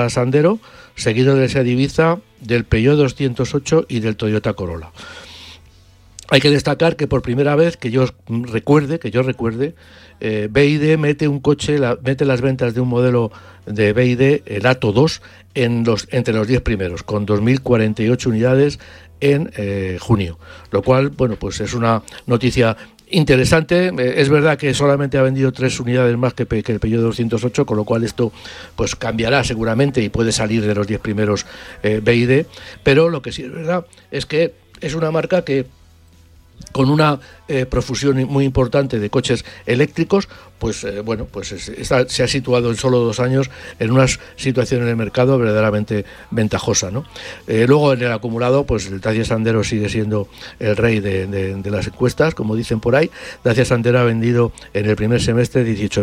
Toyota Sandero, seguido del Seat Ibiza, del Peugeot 208 y del Toyota Corolla. Hay que destacar que por primera vez que yo recuerde, BYD mete las ventas de un modelo de BYD, el Atto 2, entre los 10 primeros, con 2.048 unidades en junio, lo cual, bueno, pues es una noticia interesante. Es verdad que solamente ha vendido 3 unidades más que el Peugeot 208, con lo cual esto pues cambiará seguramente y puede salir de los 10 primeros BYD, pero lo que sí es verdad es que es una marca que con una profusión muy importante de coches eléctricos, pues se ha situado en solo 2 años en una situación en el mercado verdaderamente ventajosa, ¿no? Luego en el acumulado, pues el Dacia Sandero sigue siendo el rey de las encuestas, como dicen por ahí. Dacia Sandero ha vendido en el primer semestre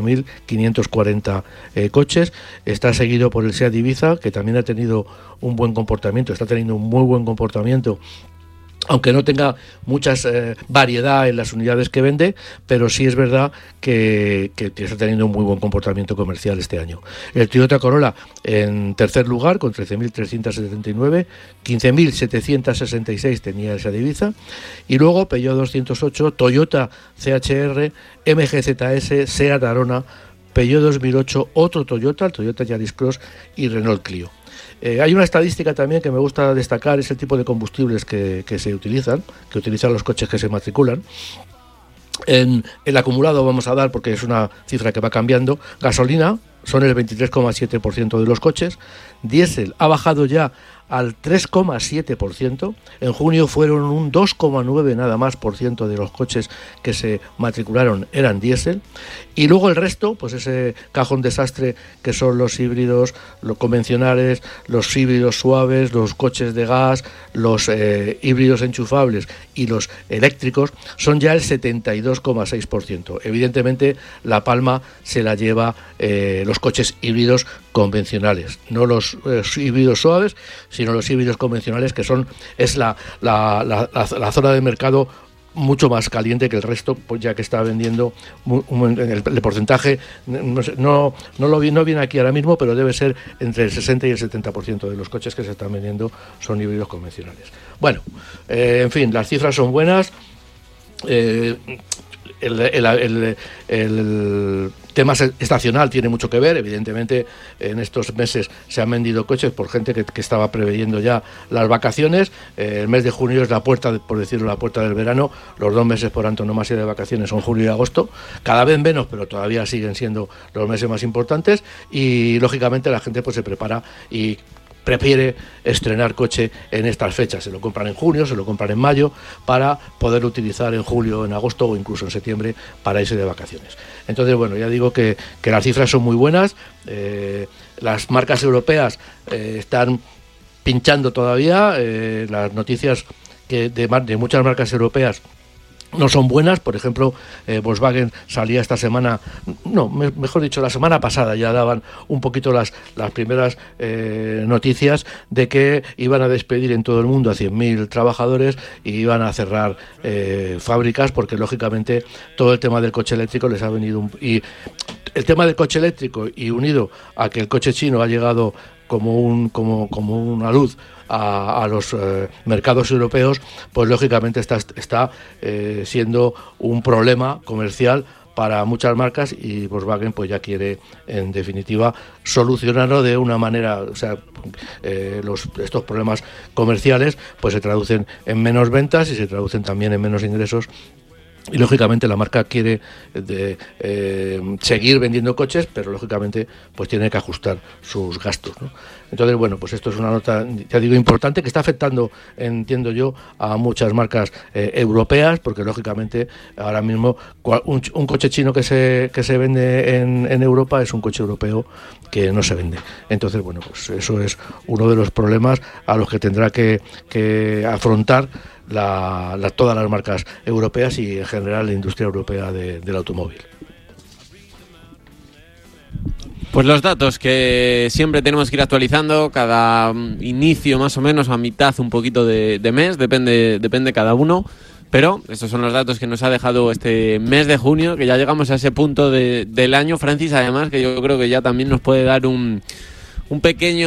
18.540 coches. Está seguido por el Seat Ibiza, que también ha tenido un buen comportamiento, está teniendo un muy buen comportamiento, aunque no tenga muchas variedad en las unidades que vende, pero sí es verdad que está teniendo un muy buen comportamiento comercial este año. El Toyota Corolla en tercer lugar, con 13.379, 15.766 tenía el Seat Ibiza, y luego Peugeot 208, Toyota CHR, MG ZS, Seat Arona, Peugeot 2008, otro Toyota, el Toyota Yaris Cross y Renault Clio. Hay una estadística también que me gusta destacar, es el tipo de combustibles que utilizan los coches que se matriculan. En el acumulado vamos a dar, porque es una cifra que va cambiando, gasolina son el 23,7% de los coches, diésel ha bajado ya al 3,7%, en junio fueron un 2,9 nada más por ciento de los coches que se matricularon eran diésel, y luego el resto, pues ese cajón desastre que son los híbridos, los convencionales, los híbridos suaves, los coches de gas, los híbridos enchufables y los eléctricos, son ya el 72,6%. Evidentemente la palma se la lleva los coches híbridos convencionales, no los híbridos suaves, sino los híbridos convencionales, que es la zona de mercado mucho más caliente que el resto, pues ya que está vendiendo el porcentaje, no viene aquí ahora mismo, pero debe ser entre el 60 y el 70% de los coches que se están vendiendo son híbridos convencionales. Bueno, en fin, las cifras son buenas. El tema estacional tiene mucho que ver. Evidentemente en estos meses se han vendido coches por gente que estaba preveyendo ya las vacaciones. El mes de junio es la puerta del verano. Los 2 meses por antonomasia de vacaciones son julio y agosto, cada vez menos, pero todavía siguen siendo los meses más importantes, y lógicamente la gente pues se prepara y prefiere estrenar coche en estas fechas. Se lo compran en junio, se lo compran en mayo, para poder utilizar en julio, en agosto o incluso en septiembre para irse de vacaciones. Entonces, bueno, ya digo que las cifras son muy buenas. Las marcas europeas están pinchando todavía. Las noticias de muchas marcas europeas no son buenas. Por ejemplo, Volkswagen salía esta semana, mejor dicho, la semana pasada ya daban un poquito las primeras noticias de que iban a despedir en todo el mundo a 100.000 trabajadores y iban a cerrar fábricas, porque lógicamente todo el tema del coche eléctrico les ha venido y el tema del coche eléctrico, y unido a que el coche chino ha llegado como una luz a los mercados europeos, pues lógicamente está siendo un problema comercial para muchas marcas, y Volkswagen pues ya quiere en definitiva solucionarlo de una manera. O sea, estos problemas comerciales pues se traducen en menos ventas y se traducen también en menos ingresos. Y lógicamente la marca quiere seguir vendiendo coches, pero lógicamente pues tiene que ajustar sus gastos, ¿no? Entonces, bueno, pues esto es una nota, ya digo, importante, que está afectando, entiendo yo, a muchas marcas europeas, porque lógicamente ahora mismo un coche chino que se vende en Europa es un coche europeo que no se vende. Entonces, bueno, pues eso es uno de los problemas a los que tendrá que afrontar todas las marcas europeas y en general la industria europea del automóvil. Pues los datos que siempre tenemos que ir actualizando cada inicio, más o menos a mitad, un poquito de mes, depende cada uno, pero estos son los datos que nos ha dejado este mes de junio, que ya llegamos a ese punto del año, Francis, además, que yo creo que ya también nos puede dar un pequeño